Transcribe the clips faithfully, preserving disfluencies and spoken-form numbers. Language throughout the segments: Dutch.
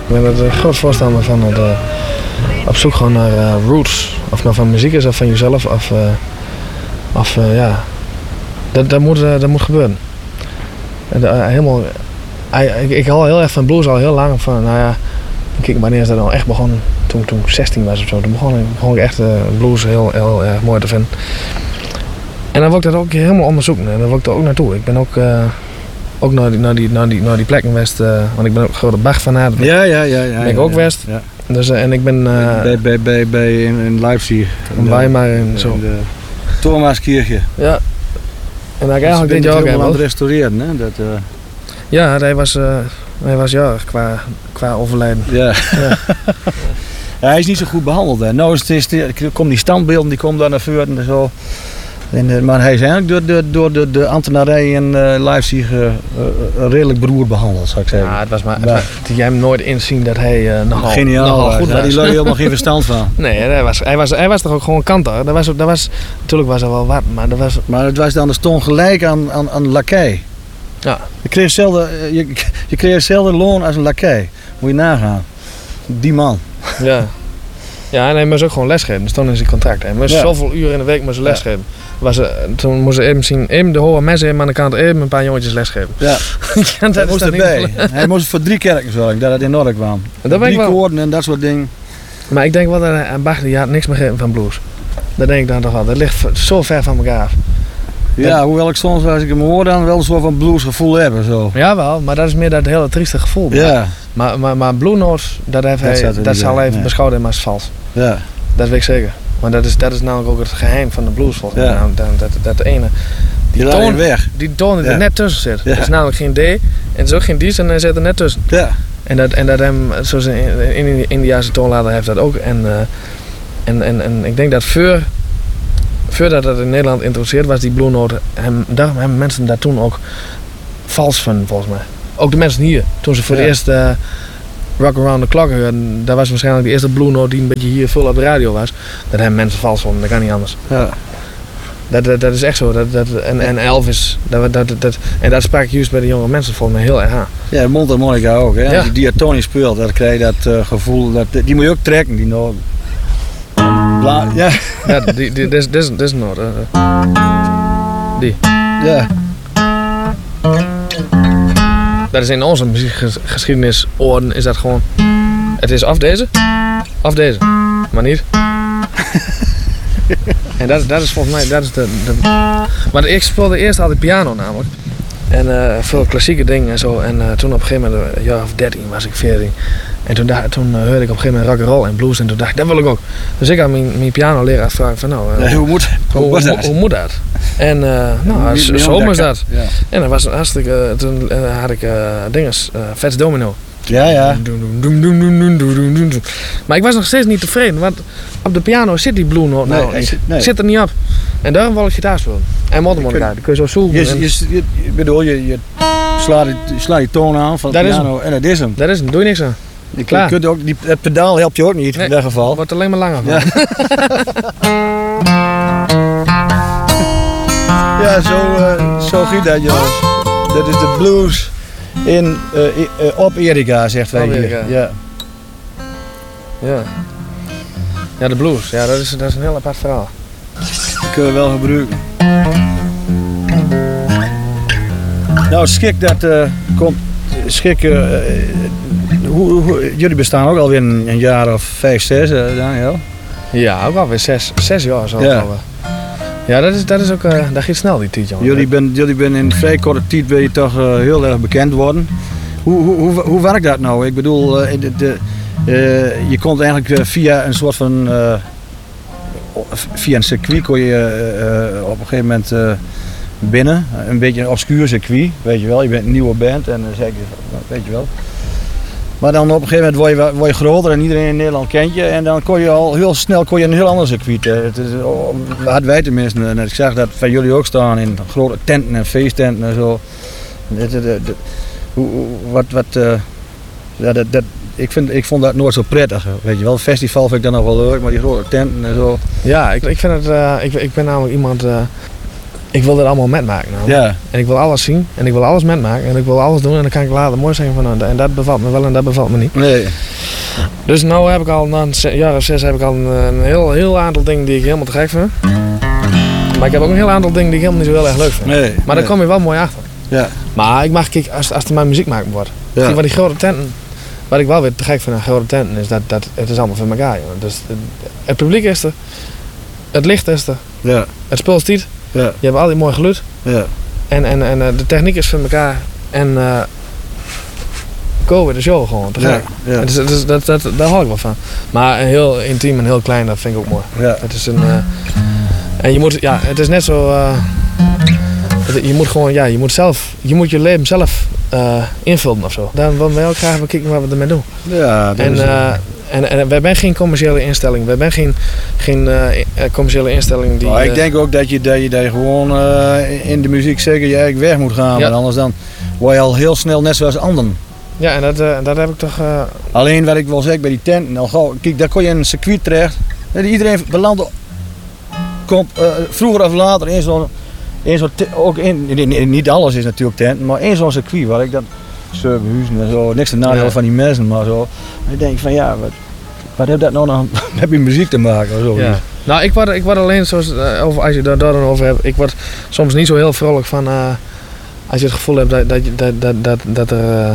ben er een groot voorstander van het uh, op zoek gaan naar uh, roots. Of nou van muziek is of van jezelf. Of, uh, of uh, ja, dat, dat, moet, uh, dat moet gebeuren. En, uh, helemaal, uh, ik, ik hou heel erg van blues al heel lang. Van, nou ja, kijk, wanneer is dat nou echt begonnen? Toen, toen ik zestien was of zo. Toen begon ik, begon ik echt uh, blues heel, heel erg mooi te vinden. En dan wil ik dat ook helemaal onderzoeken. En dan wil ik er ook naartoe. Ik ben ook... Uh, Ook naar die, naar die, naar die, naar die plekken west, uh, want ik ben ook een grote Bach-fanaat. Ja, ja, ja, ja. Ben ik ja, ook ja, west. Ja. Dus, uh, en ik ben... Uh, bij, bij, bij, bij in, in Leipzig. In Weimar en zo. In de Thomaskirche. Ja. En daar ik eigenlijk dit jaar ook helemaal aan het restaureren, hè? Dat, uh... Ja, hij was, uh, hij was jarig qua, qua overlijden. Ja. Ja. Ja, hij is niet zo goed behandeld. Hè. Nou, is het, is het, komen die standbeelden, die komen daar naar voren en zo. En, maar hij is eigenlijk door de, door de, de ambtenarij in uh, Leipzig uh, uh, redelijk beroerd behandeld, zou ik zeggen. Ja, het was maar, het was, jij hem nooit inzien dat hij uh, nogal, Geniaal, nogal goed was. Daar had hij helemaal geen verstand van. Nee, hij was, hij, was, hij was toch ook gewoon kanter. Dat was, dat was, natuurlijk was er wel wat, maar dat was... Maar het was dan de stond gelijk aan, aan, aan lakij. Ja. Je kreeg hetzelfde, je, je kreeg hetzelfde loon als een lakij. Moet je nagaan. Die man. Ja. Ja, en hij moest ook gewoon lesgeven. Dat stond in zijn contract. Hij moest ja. zoveel uren in de week moest lesgeven. Was, uh, toen moesten even zien, even de hoge mensen even aan de kant, even een paar jongetjes lesgeven. Ja, ja dat hij moest erbij. Hij moest voor drie kerken zorgen, dat het in orde kwam. Drie koorden en dat soort dingen. Maar ik denk wel dat aan Bach die had niks meer gegeven van blues. Dat denk ik dan toch wel. Dat ligt zo ver van elkaar af. Ja, dat... hoewel ik soms als ik hem hoor dan wel een soort van bluesgevoel heb. Zo. Ja wel, maar dat is meer dat hele trieste gevoel. Ja. Maar, maar, maar Blue Notes, dat, heeft dat, hij, dat zal hij even nee. beschouwen hebben als vals. Ja. Dat weet ik zeker. Maar dat is, dat is namelijk ook het geheim van de blues volgens mij. Ja. Dat, dat, dat de ene, die die toon, weg. die toon die ja. er net tussen zit. Ja. Het is namelijk geen D en het is ook geen D's en hij zit er net tussen. Ja. En dat, en dat hem, zoals in, in de Indiase toonlader heeft dat ook. En, uh, en, en, en ik denk dat voor, voordat dat in Nederland introduceerd was, die Blue Note, hem, daarom hebben mensen daar toen ook vals van volgens mij. Ook de mensen hier, toen ze voor ja. de eerste uh, Rock Around the Clock hoorden, dat was waarschijnlijk de eerste Blue Note die een beetje hier vol op de radio was. Dat hebben mensen vals vonden, dat kan niet anders. Ja. Dat, dat, dat is echt zo. Dat, dat, en, en Elvis, dat, dat, dat, en dat sprak juist bij de jonge mensen volgens mij heel erg aan. Ja, mondharmonica ook. Hè? Ja. Als je diatonisch speelt, dan krijg je dat uh, gevoel, dat, die moet je ook trekken, die noot. Bla, ja. Ja, die, die, dit is een noot. Uh, die. Ja. Dat is in onze muziekgeschiedenis oren is dat gewoon, het is of deze, of deze, maar niet. En dat, dat is volgens mij, dat is de, de... Maar ik speelde eerst altijd piano namelijk. En uh, veel klassieke dingen en zo. En uh, toen op een gegeven moment, een jaar of dertien was ik veertien. En toen, dacht, toen uh, hoorde ik op een gegeven moment rock'n'roll en blues. En toen dacht ik, dat wil ik ook. Dus ik had mijn, mijn pianoleraar vragen van nou, uh, ja, hoe, moet, hoe, hoe, hoe, hoe moet dat? En uh, nou, zo, zo was dat. Ja. En dan was het hartstikke, uh, toen uh, had ik uh, dinges, uh, Fats Domino. Ja, ja. Maar ik was nog steeds niet tevreden, want op de piano zit die Blue Note nou nee, niet. Nee. Zit er niet op. En daarom wil ik gitaar spelen. En mondharmonica, die kun je zo zoeken. Je, je, je, je, bedoel, je, je slaat die, sla die toon aan van de piano en dat is hem. Dat is hem, doe je niks aan. Je Klaar. Kunt ook, die, het pedaal helpt je ook niet nee, in dat geval. Het wordt alleen maar langer van. Ja, ja zo, uh, zo giet dat jongens. Dat is de blues in, uh, uh, op Erika, zegt wij hier. Ja. Ja. Ja, de blues. Ja, dat is, dat is een heel apart verhaal. Dat kunnen we wel gebruiken. Nou, schik dat uh, komt. Schik, uh, hoe, hoe, jullie bestaan ook alweer een, een jaar of vijf, zes, uh, Daniel? Ja, ook alweer zes, zes jaar zo. Ja, ja dat, is, dat is ook, uh, dat gaat snel die tijd, jongen. Jullie ben, jullie ben in vrij korte tijd ben je toch uh, heel erg bekend worden. Hoe, hoe, hoe, hoe werkt dat nou? Ik bedoel, uh, de, de, uh, je komt eigenlijk uh, via een soort van, uh, via een circuit kon je uh, op een gegeven moment uh, binnen. Een beetje een obscuur circuit, weet je wel. Je bent een nieuwe band en uh, zeg je, weet je wel. Maar dan op een gegeven moment word je, word je groter en iedereen in Nederland kent je. En dan kon je al heel snel kon je een heel ander circuit. Het is, hadden wij tenminste. En ik zag dat van jullie ook staan in grote tenten en feesttenten en zo. Dat, dat, dat, wat, wat, uh, ja, dat, dat, ik, vind, ik vond dat nooit zo prettig. Weet je wel, het festival vind ik dan nog wel leuk, maar die grote tenten en zo. Ja, ik, ik vind het. Uh, ik, ik ben namelijk iemand. Uh, ik wil dit allemaal metmaken. Nou. Ja. En ik wil alles zien en ik wil alles metmaken en ik wil alles doen en dan kan ik later mooi zeggen van nou, en dat bevalt me wel en dat bevalt me niet. Nee. Dus nu heb ik al, na een jaar of zes heb ik al een, een heel, heel aantal dingen die ik helemaal te gek vind. Maar ik heb ook een heel aantal dingen die ik helemaal niet zo heel erg leuk vind. Nee. Maar nee. daar kom je wel mooi achter. Ja. Maar ik mag, kijk, als, als er maar muziek maken wordt. Ja. Zie, wat die grote tenten, wat ik wel weer te gek vind aan grote tenten is dat, dat het is allemaal voor elkaar. Jongen. Dus het, het publiek is er, het licht is er, Ja. het spul is niet. Ja. Je hebt al die mooi geluid. Ja. En, en, en uh, de techniek is voor elkaar. En uh, go with the show gewoon, te gek. Ja. Ja. Dus, dus, dat, dat, daar hou ik wel van. Maar heel intiem en heel klein, dat vind ik ook mooi. Ja. Het is een... Uh, en je moet, ja, het is net zo... Uh, het, je moet gewoon, ja, je moet zelf, je moet je leven zelf uh, invullen of zo. Dan willen wij ook graag even kijken wat we ermee doen. Ja, dat En, is, uh, en, en wij zijn geen commerciële instelling. Wij zijn geen, geen uh, commerciële instelling die... maar ik uh, denk ook dat je, dat je, dat je gewoon uh, in de muziek zeker je eigen weg moet gaan. Ja. Want anders dan word je al heel snel net zoals anderen. Ja, en dat, uh, dat heb ik toch... Uh, Alleen wat ik wil zeggen bij die tenten, al gauw, kijk, daar kon je in een circuit terecht. Iedereen belandt komt uh, vroeger of later in zo'n, in zo'n ook in, niet alles is natuurlijk tenten, maar in zo'n circuit waar ik dat servicehuizen en zo, niks te nadeel Ja. van die mensen, maar zo. En ik denk van ja, wat, wat heeft dat nou dan met je muziek te maken of zo? ja. Nou, ik word, ik word alleen, zoals, uh, over, als je daar daar dan over hebt, ik word soms niet zo heel vrolijk van uh, als je het gevoel hebt dat, dat, je- dat, dat, dat, dat, er, uh,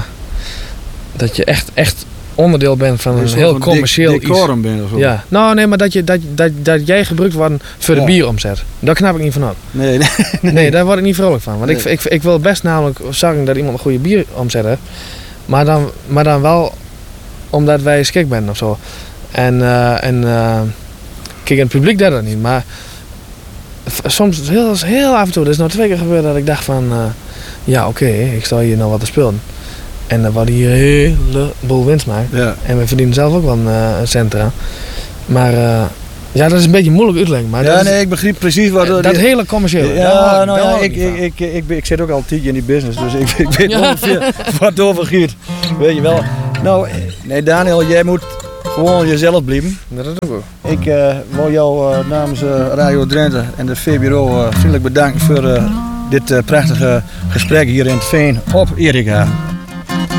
dat je echt, echt onderdeel bent van een Dus heel een commercieel dik- iets. decorum bent of zo. Ja, nou nee, maar dat, je, dat, dat, dat jij gebruikt wordt voor de Ja. bieromzet. Daar knap ik niet van op. Nee, nee. Nee, daar word ik niet vrolijk van. Want Nee. ik, ik, ik wil best namelijk zorgen dat iemand een goede bieromzet heeft. Maar dan, maar dan wel omdat wij schik zijn of zo. En, uh, en uh, kijk, in het publiek dat dan niet. Maar f- soms, heel, heel af en toe, er is nou twee keer gebeurd dat ik dacht van... Uh, ja, oké, ik sta hier nou wat te spelen. En dan wordt hier een heleboel winst maken. Ja. En we verdienen zelf ook wel een, uh, een cent eraan. Maar uh, ja, dat is een beetje moeilijk uitleggen. Maar Ja, dat, is- nee, ik begreep precies wat... dat die- hele commerciële. daar hou Ja, ik- nou daar ja, hou ik, niet ik, van. ik, ik, ik, ik zit ook al tien jaar in die business, dus ik, ik weet Ja. ongeveer wat het over gaat. Weet je wel. Nou, nee Daniel, jij moet gewoon jezelf blijven. Dat doe ik ook. Ik uh, wil jou uh, namens uh, Radio Drenthe en de V B R O uh, vriendelijk bedanken voor uh, dit uh, prachtige gesprek hier in het Veen op Erika.